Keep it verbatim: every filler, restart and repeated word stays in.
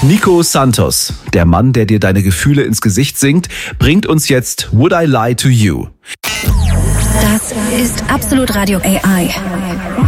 Nico Santos, der Mann, der dir deine Gefühle ins Gesicht singt, bringt uns jetzt Would I Lie to You? Das ist Absolut Radio A I.